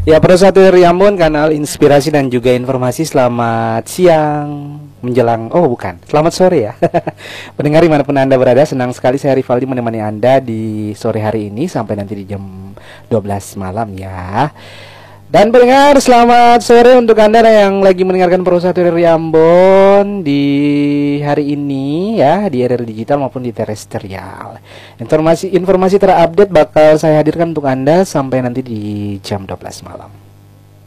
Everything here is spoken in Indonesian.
Ya, Pro Satu Riambon, kanal inspirasi dan juga informasi. Selamat siang menjelang, oh bukan, selamat sore ya. Pendengar dimanapun Anda berada, senang sekali saya Rivaldi menemani Anda di sore hari ini sampai nanti di jam 12 malam ya. Dan pendengar, selamat sore untuk Anda yang lagi mendengarkan Pro Satu Riambon di hari ini ya, di RR Digital maupun di terestrial. Informasi terupdate bakal saya hadirkan untuk Anda sampai nanti di jam 12 malam.